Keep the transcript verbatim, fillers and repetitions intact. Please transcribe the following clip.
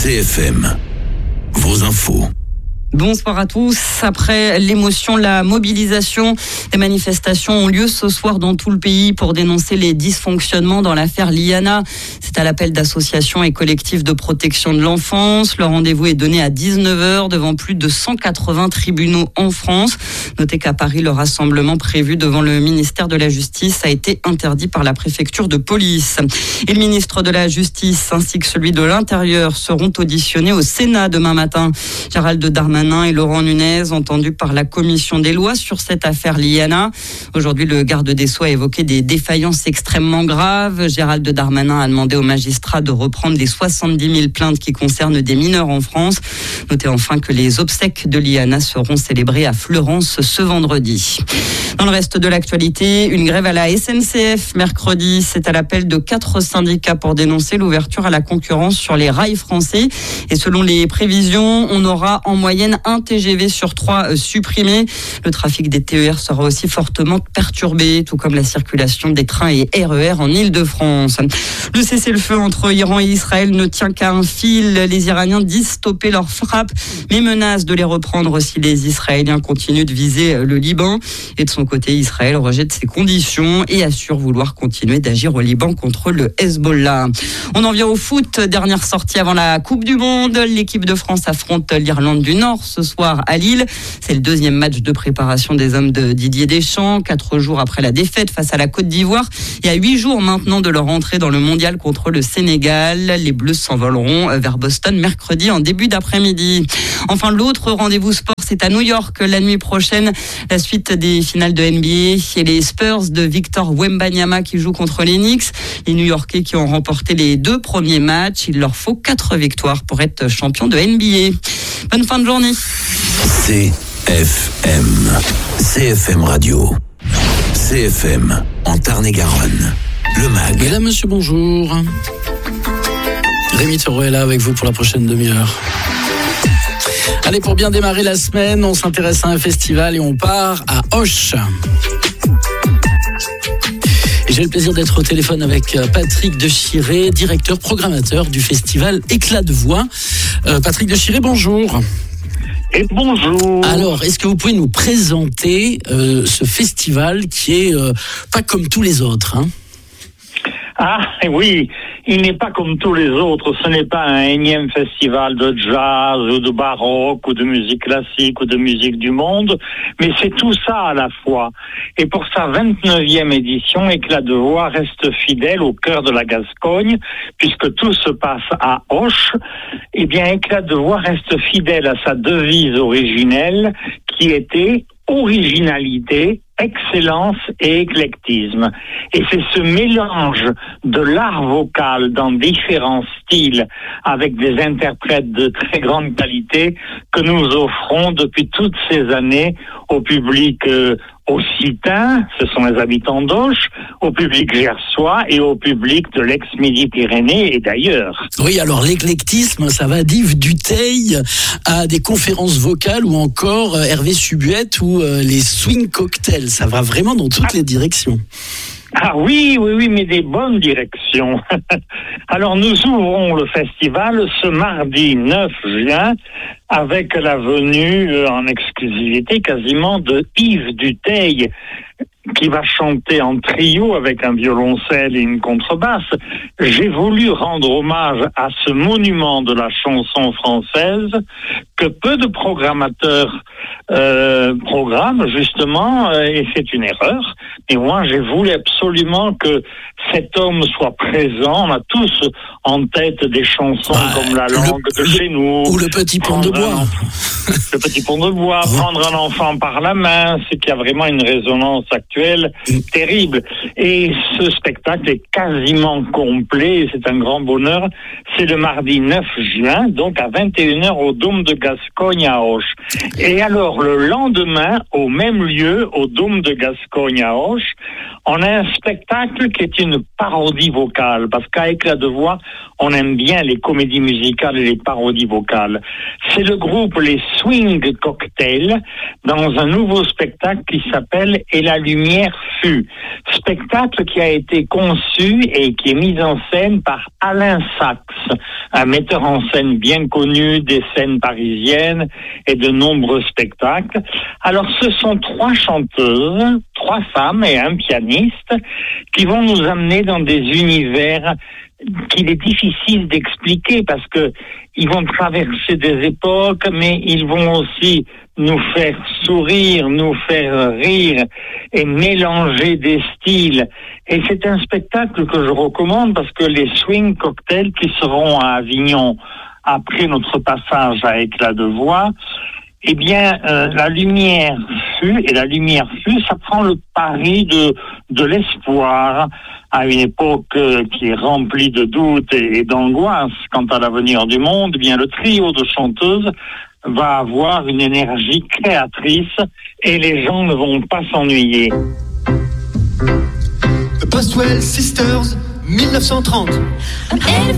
C F M, vos infos. Bonsoir à tous. Après l'émotion, la mobilisation, des manifestations ont lieu ce soir dans tout le pays pour dénoncer les dysfonctionnements dans l'affaire Liana. C'est à l'appel d'associations et collectifs de protection de l'enfance. Le rendez-vous est donné à dix-neuf heures devant plus de cent quatre-vingts tribunaux en France. Notez qu'à Paris, le rassemblement prévu devant le ministère de la Justice a été interdit par la préfecture de police. Et le ministre de la Justice ainsi que celui de l'Intérieur seront auditionnés au Sénat demain matin. Gérald Darmanin et Laurent Nunez, entendus par la commission des lois sur cette affaire Liana. Aujourd'hui, le garde des Sceaux a évoqué des défaillances extrêmement graves. Gérald Darmanin a demandé aux magistrats de reprendre les soixante-dix mille plaintes qui concernent des mineurs en France. Notez enfin que les obsèques de Liana seront célébrées à Fleurance ce vendredi. Dans le reste de l'actualité, une grève à la S N C F mercredi. C'est à l'appel de quatre syndicats pour dénoncer l'ouverture à la concurrence sur les rails français. Et selon les prévisions, on aura en moyenne un T G V sur trois supprimé. Le trafic des T E R sera aussi fortement perturbé, tout comme la circulation des trains et R E R en Île-de-France. Le cessez-le-feu entre Iran et Israël ne tient qu'à un fil. Les Iraniens disent stopper leurs frappes, mais menacent de les reprendre si les Israéliens continuent de viser le Liban. Et de son côté, Israël rejette ces conditions et assure vouloir continuer d'agir au Liban contre le Hezbollah. On en vient au foot. Dernière sortie avant la Coupe du Monde. L'équipe de France affronte l'Irlande du Nord ce soir à Lille. C'est le deuxième match de préparation des hommes de Didier Deschamps, quatre jours après la défaite face à la Côte d'Ivoire et à huit jours maintenant de leur entrée dans le mondial contre le Sénégal. Les Bleus s'envoleront vers Boston mercredi en début d'après-midi. Enfin, l'autre rendez-vous sport, c'est à New York la nuit prochaine. La suite des finales de N B A et les Spurs de Victor Wembanyama qui jouent contre les Knicks. Les New-Yorkais qui ont remporté les deux premiers matchs. Il leur faut quatre victoires pour être champion de N B A. Bonne fin de journée. C F M, C F M Radio, C F M en Tarn-et-Garonne. Le Mag. Mesdames, Monsieur, bonjour. Rémi Thoreau est là avec vous pour la prochaine demi-heure. Allez, pour bien démarrer la semaine, on s'intéresse à un festival et on part à Auch. Et j'ai le plaisir d'être au téléphone avec Patrick Dechiré, directeur programmateur du festival Éclat de voix. Euh, Patrick Dechiré, bonjour. Et bonjour. Alors, est-ce que vous pouvez nous présenter euh, ce festival qui est euh, pas comme tous les autres, hein ? Ah oui, il n'est pas comme tous les autres. Ce n'est pas un énième festival de jazz ou de baroque ou de musique classique ou de musique du monde, mais c'est tout ça à la fois. Et pour sa vingt-neuvième édition, Éclat de voix reste fidèle au cœur de la Gascogne, puisque tout se passe à Auch. Eh bien, Éclat de voix reste fidèle à sa devise originelle qui était originalité, excellence et éclectisme. Et c'est ce mélange de l'art vocal dans différents styles avec des interprètes de très grande qualité que nous offrons depuis toutes ces années au public euh, occitan, ce sont les habitants d'Auch, au public gersois et au public de l'ex-Midi-Pyrénées et d'ailleurs. Oui, alors l'éclectisme, ça va d'Yves Duteil à des conférences vocales ou encore euh, Hervé Subuette ou euh, les swing cocktails. Ça va vraiment dans toutes les directions. Ah oui, oui, oui, mais des bonnes directions. Alors nous ouvrons le festival ce mardi neuf juin avec la venue euh, en exclusivité quasiment de Yves Duteil, qui va chanter en trio avec un violoncelle et une contrebasse. J'ai voulu rendre hommage à ce monument de la chanson française que peu de programmateurs euh, programment justement, euh, et c'est une erreur. Et moi, j'ai voulu absolument que cet homme soit présent. On a tous en tête des chansons ah, comme La langue le, de chez nous. Ou Le petit pont de bois. Un, le petit pont de bois, prendre un enfant par la main, c'est qu'il y a vraiment une résonance actuelle terrible. Et ce spectacle est quasiment complet, c'est un grand bonheur. C'est le mardi neuf juin, donc à vingt et une heures au Dôme de Gascogne à Auch. Et alors, le lendemain, au même lieu, au Dôme de Gascogne à Auch, on a un spectacle qui est une parodie vocale, parce qu'à Éclat de voix, on aime bien les comédies musicales et les parodies vocales. C'est le groupe Les Swing Cocktails, dans un nouveau spectacle qui s'appelle Et la lumière fut. Spectacle qui a été conçu et qui est mis en scène par Alain Sachs, un metteur en scène bien connu des scènes parisiennes et de nombreux spectacles. Alors ce sont trois chanteuses, trois femmes et un pianiste qui vont nous amener dans des univers qu'il est difficile d'expliquer parce que ils vont traverser des époques, mais ils vont aussi nous faire sourire, nous faire rire et mélanger des styles. Et c'est un spectacle que je recommande parce que les swing cocktails qui seront à Avignon après notre passage à Éclat de voix, eh bien, euh, la lumière fut, et la lumière fut, ça prend le pari de, de l'espoir à une époque euh, qui est remplie de doutes et, et d'angoisse quant à l'avenir du monde. Eh bien, le trio de chanteuses va avoir une énergie créatrice et les gens ne vont pas s'ennuyer. The Postwell Sisters, mille neuf cent trente.